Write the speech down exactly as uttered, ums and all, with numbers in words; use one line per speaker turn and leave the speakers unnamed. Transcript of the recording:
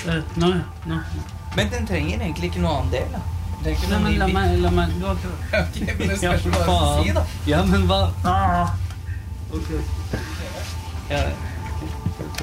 Uh, nå, ja. Nå.
Men den trenger egentlig ikke noe annen del, da. Den trenger ikke
Nei,
noe
men la
ny
meg, la meg, du har ikke...
Ok, men det
Ja,
spørs hva
for
du skal
faen.
si, da.
Ja, men hva? Ah. Ok.
Ja.